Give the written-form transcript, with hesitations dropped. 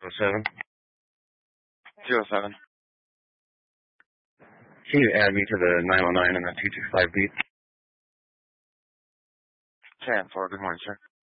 07. 07. Can you add me to the 919 and the 225 beat? 10-4. Good morning, sir.